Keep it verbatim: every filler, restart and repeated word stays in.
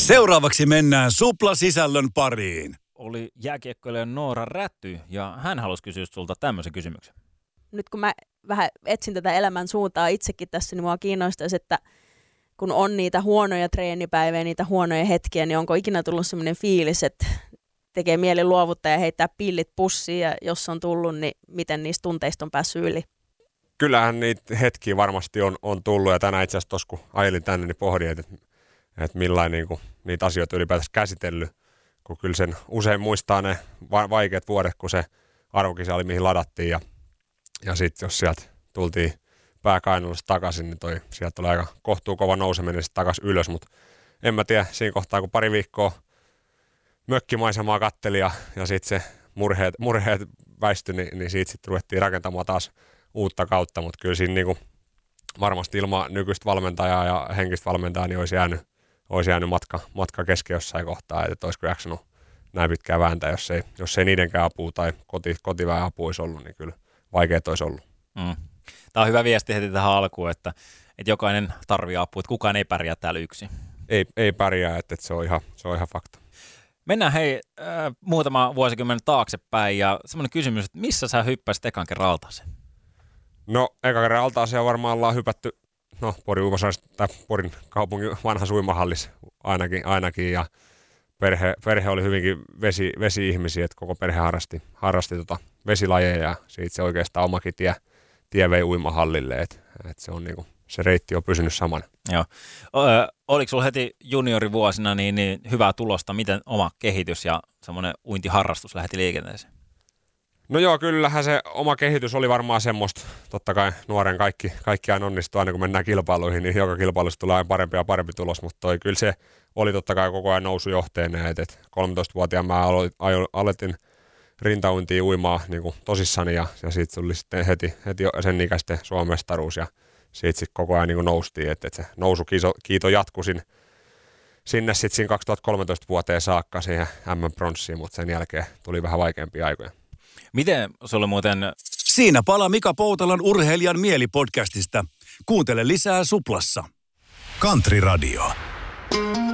Seuraavaksi mennään Supla-sisällön pariin. Oli jääkiekkoilija Noora Räty ja hän halusi kysyä sulta tämmöisen kysymyksen. Nyt kun mä vähän etsin tätä elämän suuntaa itsekin tässä, niin mua kiinnostaisi, että kun on niitä huonoja treenipäiviä, niitä huonoja hetkiä, niin onko ikinä tullut sellainen fiilis, että tekee mieli luovuttaa ja heittää pillit pussiin, ja jos on tullut, niin miten niistä tunteista on päässyt yli? Kyllähän niitä hetkiä varmasti on, on tullut, ja tänään itse asiassa tuossa kun ajelin tänne, niin pohdin, että, että millainen niin kuin, niitä asioita ylipäätänsä käsitellyt, kun kyllä sen usein muistaa ne va- vaikeat vuodet, kun se arvokisa oli mihin ladattiin, ja, ja sitten jos sieltä tultiin pääkainullista takaisin, niin toi, sieltä oli aika kohtuu kova nouseminen sitten takaisin ylös, mutta en mä tiedä, siinä kohtaa kun pari viikkoa mökkimaisemaa katteli ja, ja sitten se murheet, murheet väistyi, niin, niin siitä sitten ruvettiin rakentamaan taas uutta kautta, mutta kyllä siinä niinku varmasti ilman nykyistä valmentajaa ja henkistä valmentajaa niin olisi jäänyt, olisi jäänyt matka, matka kesken jossain kohtaa, että olisiko jaksanut näin pitkään vääntää, jos ei, jos ei niidenkään apua tai koti, kotiväen apua olisi ollut, niin kyllä vaikeat olisi ollut. Mm. Tämä on hyvä viesti heti tähän alkuun, että, että jokainen tarvitsee apua, että kukaan ei pärjää täällä yksin. Ei, ei pärjää, että, että se, on ihan, se on ihan fakta. Mennään hei äh, muutama vuosikymmen taaksepäin ja semmoinen kysymys, että missä sä hyppäsit ekan kerran altaaseen? No, ekan kerran altaaseen varmaan ollaan hypätty, no Porin uimasalissa tai Porin kaupungin vanhassa uimahallissa ainakin, ainakin ja perhe, perhe oli hyvinkin vesi, vesi-ihmisiä, että koko perhe harrasti, harrasti tota vesilajeja ja siitä se oikeastaan omakin tie, tie vei uimahallille, että et se on niinku, se reitti on pysynyt samana. Joo. Ö, oliko sulla heti juniorivuosina niin, niin hyvää tulosta, miten oma kehitys ja semmoinen uintiharrastus lähti liikenteeseen? No joo, kyllähän se oma kehitys oli varmaan semmoista, totta kai nuoren kaikki, kaikki aina onnistuu aina kun mennään kilpailuihin, niin joka kilpailussa tulee aina parempi ja parempi tulos, mutta toi kyllä se oli totta kai koko ajan nousujohteinen, että et kolmetoistavuotiaan mä aloitin rintauintia uimaa niin kuin tosissani ja, ja siitä tuli sitten heti, heti sen ikäisten Suomen mestaruus ja siitä sitten koko ajan niin kuin noustiin, että et se nousukiito jatkui sin, sinne sitten siinä kaksituhattakolmetoista vuoteen saakka siihen äm äm-pronssiin, mutta sen jälkeen tuli vähän vaikeampia aikoja. Miten sulle muuten... Siinä palaa Mika Poutalan Urheilijan mieli-podcastista. Kuuntele lisää Suplassa. Country Radio.